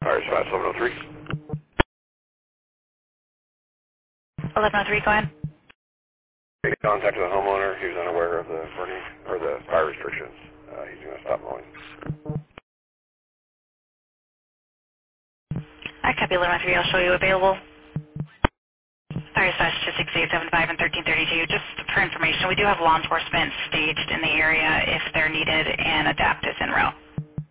Fire Dispatch 1103. 1103, go ahead. He contacted the homeowner. He was unaware of the burning or the fire restrictions. He's going to stop mowing. I copy 1103. I'll show you available. Fire Dispatch 26875 and 1332. Just for information, we do have law enforcement staged in the area if they're needed, and ADAPT is en route.